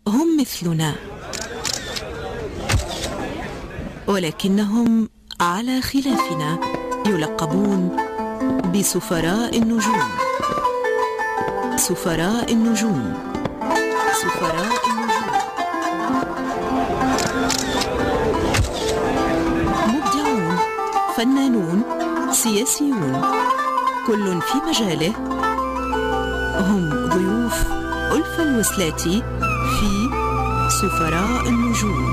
هم مثلنا، ولكنهم على خلافنا يلقبون بسفراء النجوم. سفراء النجوم، سفراء النجوم. مبدعون، فنانون، سياسيون، كل في مجاله. هم ضيوف ألفة الوسلاتي في سفراء النجوم.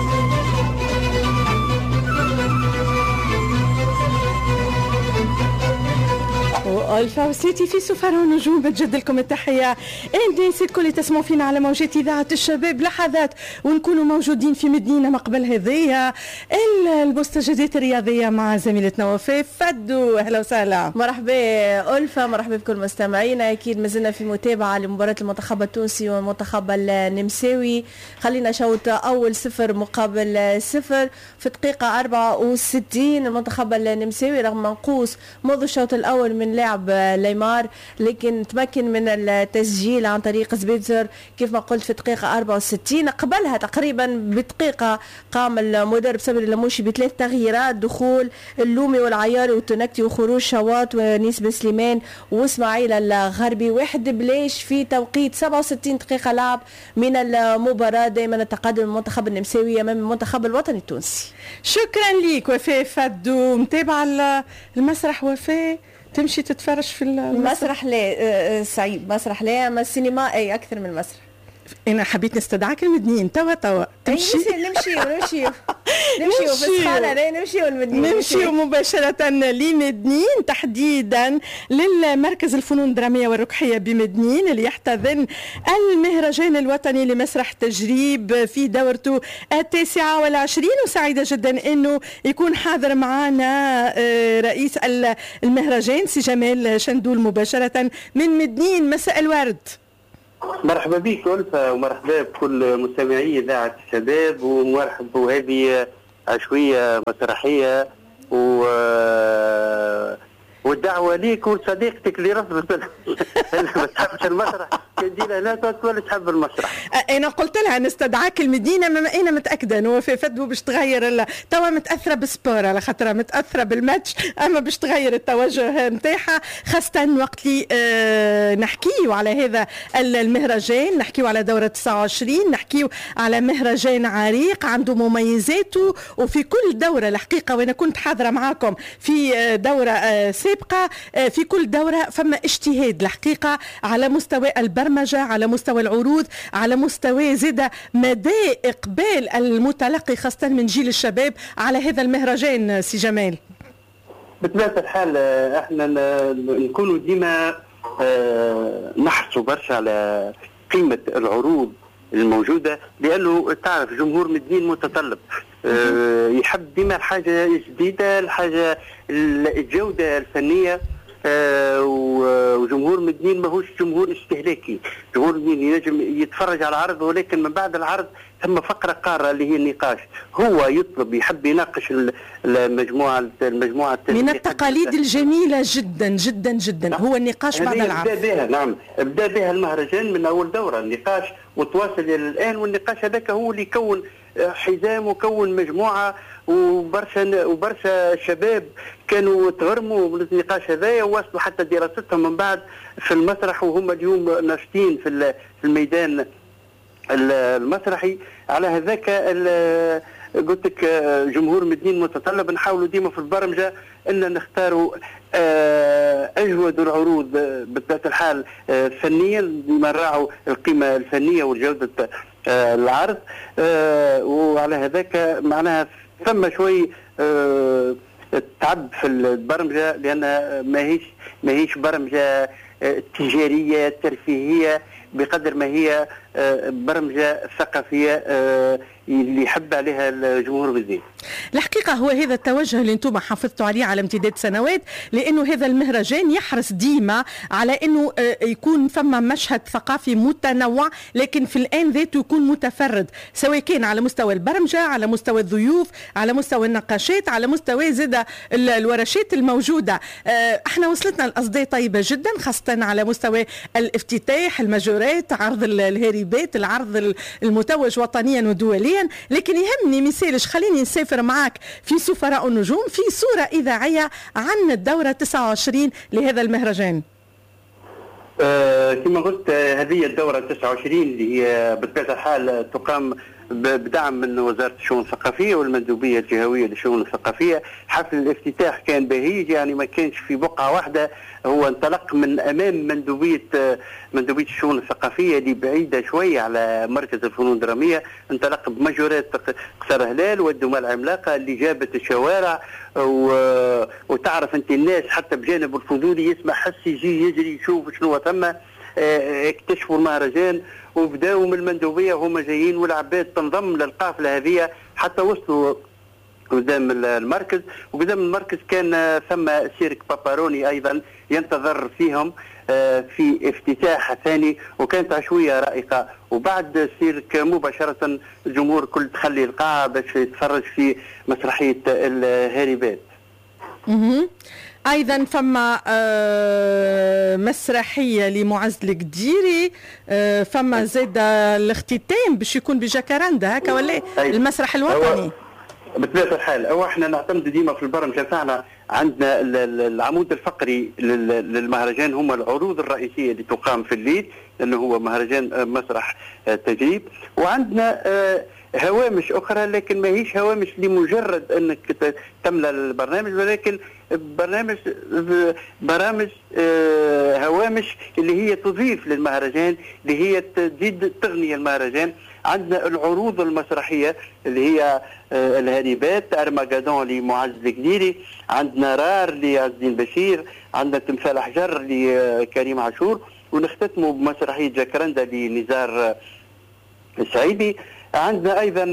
ألفة وسلاتي في سفراء النجوم، بتجد لكم التحية. الناس الكل تسمعوا فينا على موجات إذاعة الشباب. لحظات ونكونوا موجودين في مدينة مقبل هذه المستجدات الرياضية مع زميلتنا وفاء فدو. أهلا وسهلا. مرحبا ألفة، مرحبا بكل مستمعينا. أكيد مازلنا في متابعة لمباراة المنتخب التونسي والمنتخب النمساوي. خلينا شوط أول 0 مقابل 0 في دقيقة 64. المنتخب النمساوي رغم منقوص منذ الشوط الأول من لاعب ليمار، لكن تمكن من التسجيل عن طريق سبيتزر كيف ما قلت في دقيقة 64. قبلها تقريبا بدقيقة قام المدرب صبري لموشي بثلاث تغييرات: دخول اللومي والعياري والتونكتي وخروج شواط ونيس بن سليمان واسماعيل الغربي. واحد بلاش في توقيت 67 دقيقة لعب من المباراة. دائما التقدم المنتخب النمساوي امام المنتخب الوطني التونسي. شكرا ليك وفاء فدو. متابعة المسرح وفاء؟ تمشي تتفرج في المسرح؟ لا سعيد، مسرح لا، اما السينما اي اكثر من المسرح. انا حبيت نستدعاك المدنيين توا تمشي. نمشي في السخانه، نمشي مباشره لمدنين، تحديدا للمركز الفنون الدراميه والركحيه بمدنين اللي يحتضن المهرجان الوطني لمسرح تجريب في دورته 29. وسعيده جدا انه يكون حاضر معنا رئيس المهرجان سي جمال شندول مباشره من مدنين. مساء الورد. مرحبا بك ألفة، ومرحبا بكل مستمعي إذاعة الشباب، ومرحبا وهذه عشوية مسرحية والدعوة ليك وصديقتك اللي رفضت ما تحبش المسرح. كان دينا لا ولا تحب المسرح. انا قلت لها نستدعاك المدينه، ما انا متاكده انه في فدو باش تغير توا متاثره بالسبور على خاطرها متاثره بالماتش، اما باش تغير التوجه نتاعها، خاصه وقت اللي نحكيو على هذا المهرجان، نحكيو على دوره 29، نحكيو على مهرجان عريق عنده مميزاته. وفي كل دوره الحقيقه، وانا كنت حاضره معاكم في دوره سابقه، في كل دوره فما اجتهاد الحقيقه على مستوى البرمجه، على مستوى العروض، على مستوى زيادة مدى إقبال المتلقي خاصة من جيل الشباب على هذا المهرجان. سي جمال، بطبيعة الحال احنا نكونوا ديما نحرصوا برشا على قيمة العروض الموجودة، لأنه تعرف جمهور مدين متطلب، يحب ديما الحاجة الجديدة، الحاجة الجودة الفنية. وجمهور مدنين ماهوش جمهور استهلاكي، جمهور مدنين ينجم يتفرج على العرض، ولكن من بعد العرض ثم فقرة قارة اللي هي النقاش. هو يطلب، يحب يناقش المجموعة من التقاليد الجميلة جدا جدا جدا هو النقاش بعد العرض. نعم، ابدا بها المهرجان من أول دورة، النقاش متواصل إلى الآن، والنقاش هذاك هو اللي يكون حزام وكون مجموعة، وبرشا شباب كانوا تغرموا من النقاش هذايا ووصلوا حتى دراستهم من بعد في المسرح، وهم اليوم ناشطين في الميدان المسرحي. على هذاك قلت لك جمهور مدين متطلب. نحاولوا ديما في البرمجة ان نختاروا اجود العروض بطبيعة الحال فنيا، ديما نراعوا القيمة الفنية والجودة العرض. وعلى هذاك معناها ثم شوي تعب في البرمجة، لأن ماهيش برمجة تجارية ترفيهية بقدر ما هي برمجة ثقافية اللي يحب عليها الجمهور بالذات. الحقيقة هو هذا التوجه اللي انتم حافظتوا عليه على امتداد سنوات، لأنه هذا المهرجان يحرص ديما على أنه يكون ثم مشهد ثقافي متنوع، لكن في الآن ذاته يكون متفرد، سواء كان على مستوى البرمجة، على مستوى الضيوف، على مستوى النقاشات، على مستوى زادة الورشات الموجودة. احنا وصلتنا الأصداء طيبة جدا، خاصة على مستوى الافتتاح، المجورات، عرض الهريبات، العرض المتوج وطنيا ودوليا. لكن يهمني مثالش، خليني نسافر معك في سفراء النجوم في صورة إذاعية عن الدورة 29 لهذا المهرجان. كما قلت هذه الدورة 29 اللي هي بطبيعة الحال تقام بدعم من وزارة الشؤون الثقافية والمندوبية الجهوية للشؤون الثقافية. حفل الافتتاح كان بهيج، يعني ما كانش في بقعة واحدة، هو انطلق من أمام مندوبية الشؤون الثقافية اللي بعيدة شوية على مركز الفنون الدرامية. انطلق بمجورات قصر هلال والدمى العملاقة اللي جابت الشوارع، وتعرف انت الناس حتى بجانب الفضولي يسمع حس يجي يجري يشوف شنو ثم. اكتشفوا المهرجان وبداوا من المندوبيه وهم جايين، والعباد تنضم للقافله هذه حتى وصلوا قدام المركز. وقدام المركز كان ثم سيرك باباروني ايضا ينتظر فيهم في افتتاح ثاني، وكانت عشويه رائقه. وبعد سيرك مباشره الجمهور كل تخلي القاعه باش يتفرج في مسرحيه الهاربات. ايضا فما مسرحيه لمعز القديري، فما زاد الاختتام باش يكون بجاكارندا هكا ولا المسرح الوطني. بطبيعه الحال هو احنا نعتمد ديما في البرمجه تاعنا، عندنا العمود الفقري للمهرجان هما العروض الرئيسيه اللي تقام في الليل، لانه هو مهرجان مسرح تجريب. وعندنا هوامش اخرى، لكن ما هيش هوامش لمجرد انك تملى البرنامج، ولكن برامج هوامش اللي هي تضيف للمهرجان، اللي هي تزيد تغني المهرجان. عندنا العروض المسرحيه اللي هي الهريبات، ارماجدون لمعز القديري، عندنا رار لعز الدين بشير، عندنا تمثال حجر لكريم عاشور، ونختتموا بمسرحيه جاكرندا لنزار السعيدي. عندنا ايضا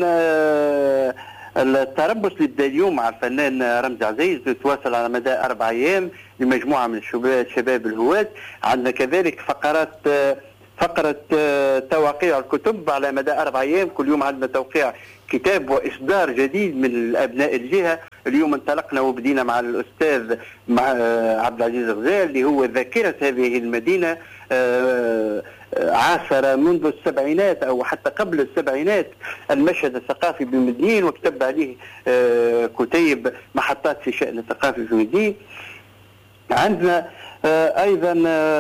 التربص للداليوم مع الفنان رمزي عزيز يتواصل على مدى 4 أيام لمجموعه من الشباب الهواة. عندنا كذلك فقره توقيع الكتب على مدى 4 أيام، كل يوم عندنا توقيع كتاب واصدار جديد من ابناء الجهه. اليوم انطلقنا وبدينا مع الاستاذ عبد العزيز غزال اللي هو ذاكره هذه المدينه، عاصر منذ السبعينات او حتى قبل السبعينات المشهد الثقافي بمدين، وكتب عليه كتيب محطات في شأن الثقافي في مدين. عندنا ايضا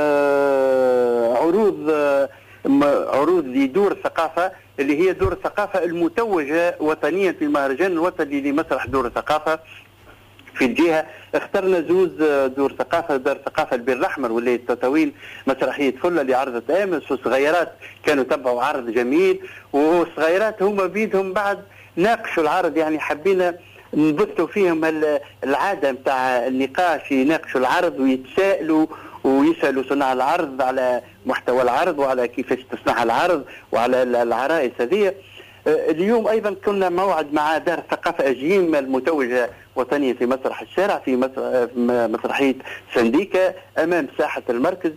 عروض لدور الثقافه اللي هي دور الثقافه المتوجه وطنيا في المهرجان الوطني لمسرح دور الثقافه في الجهه. اخترنا زوز دور ثقافه، دار ثقافه البير الاحمر واللي تطاوين مسرحيه فله اللي عرضت امس، والصغيرات كانوا تبعوا عرض جميل، والصغيرات هم بيدهم بعد ناقشوا العرض، يعني حبينا نبثوا فيهم العاده نتاع النقاش، يناقشوا العرض ويتسائلوا ويسالوا صناع العرض على محتوى العرض وعلى كيفاش تصنع العرض وعلى العرائس هذه. اليوم ايضا كنا موعد مع دار الثقافه اجيم المتوجه وطنيا في مسرح الشارع في مسرحيه سنديكا امام ساحه المركز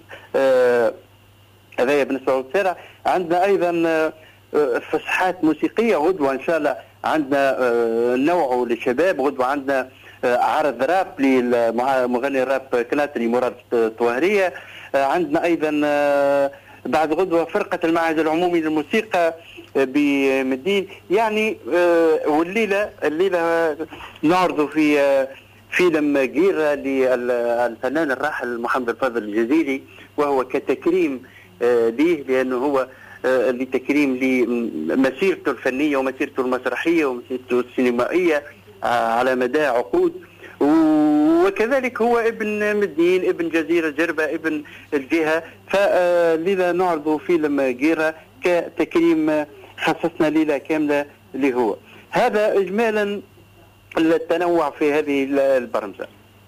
هذايا بالنسبه للشارع. عندنا ايضا فسحات موسيقيه غدوه ان شاء الله، عندنا نوع للشباب غدوه، عندنا عرض راب للمغني الراب كناتري مراد طوهريه. عندنا ايضا بعد غدوه فرقه المعهد العمومي للموسيقى بمدين، يعني والليله نعرض في فيلم جيرة للفنان الراحل محمد الفاضل الجزيري، وهو كتكريم ليه، لانه هو لتكريم لمسيرته الفنيه ومسيرته المسرحيه ومسيرته السينمائيه على مدى عقود. وكذلك هو ابن مدين، ابن جزيرة جربة، ابن الجهة، فلذا نعرض فيلم جيرة كتكريم، خصصنا ليلة كاملة اللي هو هذا إجمالا التنوع في هذه البرمجة.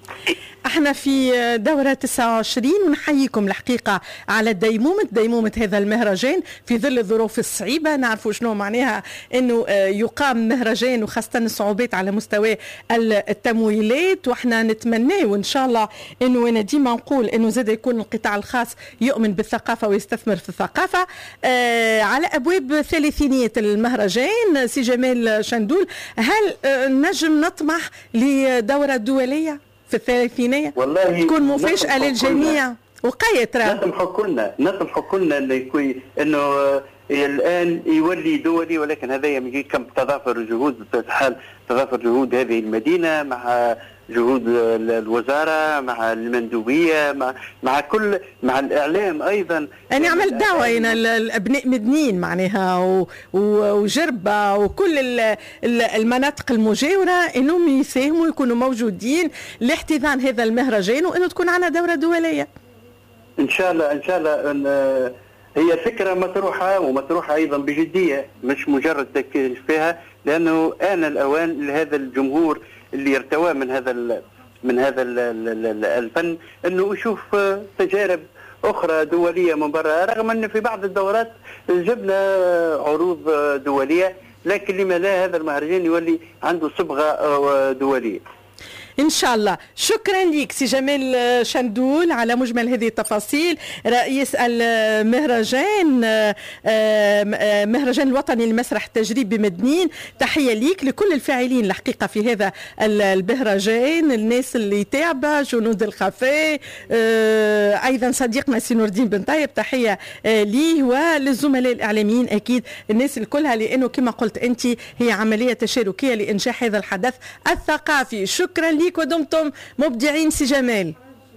احنا في دورة 29 ونحييكم الحقيقة على ديمومة هذا المهرجان في ظل الظروف الصعيبة. نعرفوا شنو معناها انه يقام مهرجان وخاصة الصعوبات على مستوى التمويلات، واحنا نتمنى وان شاء الله انه انا ديما نقول انه زاد يكون القطاع الخاص يؤمن بالثقافة ويستثمر في الثقافة. على ابواب ثلاثينية المهرجان سي جمال شندول، هل نجم نطمح لدورة دولية في الثلاثينية تكون مفاجأة للجميع وقاية؟ نطمح كلنا انه الان يولي دولي، ولكن هذا يجي كم تضافر جهود حال تضافر جهود هذه المدينة مع جهود الوزارة مع المندوبية مع الإعلام أيضا. أنا عملت دعوة هنا الأبناء مدنين معناها وجربة وكل المناطق المجاورة إنهم يساهموا يكونوا موجودين لاحتضان هذا المهرجان وإنه تكون عنا دورة دولية إن شاء الله. هي فكرة مطروحة أيضا بجدية، مش مجرد تفكير فيها، لأنه آن الأوان لهذا الجمهور اللي يرتوى من هذا الفن انه يشوف تجارب اخرى دوليه من برا، رغم ان في بعض الدورات جبنا عروض دوليه، لكن لما لا هذا المهرجان يولي عنده صبغه دوليه إن شاء الله. شكرا لك سي جمال شندول على مجمل هذه التفاصيل، رئيس المهرجان مهرجان الوطني للمسرح التجريبي بمدنين. تحية ليك لكل الفاعلين الحقيقة في هذا المهرجان، الناس اللي تابع جنود الخفاء، أيضا صديقنا سي نور الدين بن طيب، تحية ليه وللزملاء الإعلاميين أكيد الناس الكلها، لأنه كما قلت أنت هي عملية تشاركية لإنجاح هذا الحدث الثقافي. شكرا لك ودمتم مبدعين سي جمال.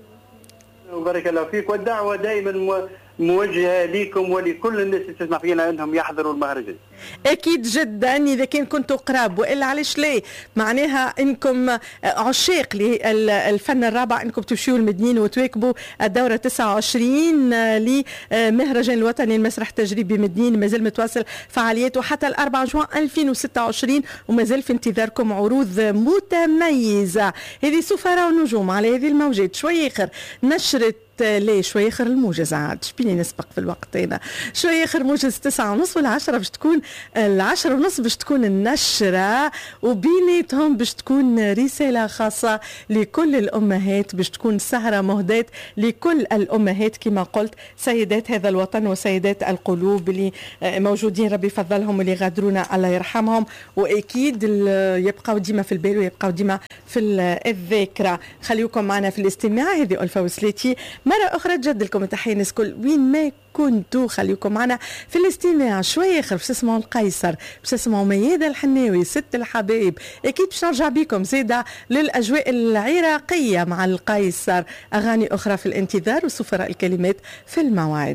بارك الله فيك، والدعوة دائما موجهة لكم ولكل الناس اللي تسمع فينا انهم يحضروا المهرجان. اكيد جدا، اذا كنتوا قراب، والا علاش لا؟ معناها انكم عشاق للفن الرابع انكم تمشيوا المدنين وتواكبوا الدوره 29 لمهرجان الوطني للمسرح التجريبي بمدنين، مازال متواصل فعالياته حتى 4 جوان 2026 ومازال في انتظاركم عروض متميزه. هذه سفراء ونجوم على هذه الموجات. شوي اخر نشرت شوي اخر الموجز، عاد شبيني نسبق في الوقت هنا، شوي اخر موجز 9:30 والعشرة باش تكون 10:30 باش تكون النشرة، وبيناتهم باش تكون رسالة خاصة لكل الأمهات، باش تكون سهرة مهداة لكل الأمهات كما قلت، سيدات هذا الوطن وسيدات القلوب اللي موجودين ربي يفضلهم واللي غادرونا الله يرحمهم، وأكيد يبقوا ديما في البال ويبقوا ديما في الذاكرة. خليكم معنا في الاستماع. هذه ألفة وسلاتي مرة أخرى تجد لكم تحية الناس كل وين ما كنتوا. خليكم معنا في الاستماع. شوية آخر باش تسمعوا القيصر، باش تسمعوا ميادة الحناوي ست الحبايب، أكيد باش نرجع بكم زيادة للأجواء العراقية مع القيصر، أغاني أخرى في الانتظار وسفراء الكلمات في الموعد.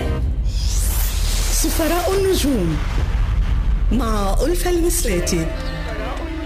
سفراء النجوم مع ألفة الوسلاتي.